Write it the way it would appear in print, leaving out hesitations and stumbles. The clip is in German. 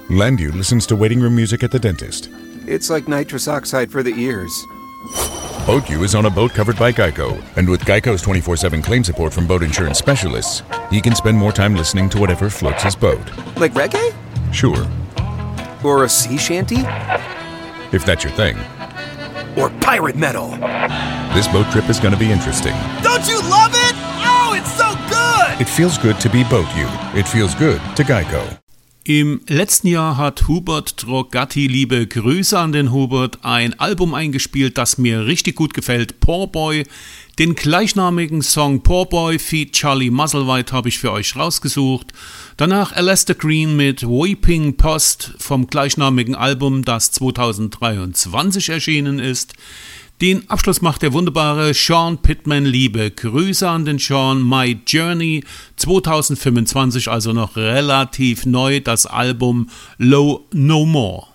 Landu listens to waiting room music at the dentist. It's like nitrous oxide for the ears. BoatU is on a boat covered by Geico, and with Geico's 24/7 claim support from boat insurance specialists, he can spend more time listening to whatever floats his boat. Like reggae? Sure. Or a sea shanty? If that's your thing. Or pirate metal? This boat trip is going to be interesting. Don't you love it? Oh, it's so good! It feels good to be BoatU. It feels good to Geico. Im letzten Jahr hat Hubert Drogatti, liebe Grüße an den Hubert, ein Album eingespielt, das mir richtig gut gefällt, Poor Boy. Den gleichnamigen Song Poor Boy feat. Charlie Musselwhite habe ich für euch rausgesucht. Danach Alastair Green mit Weeping Post vom gleichnamigen Album, das 2023 erschienen ist. Den Abschluss macht der wunderbare Sean Pittman, liebe Grüße an den Sean, My Journey, 2025, also noch relativ neu, das Album Low No More.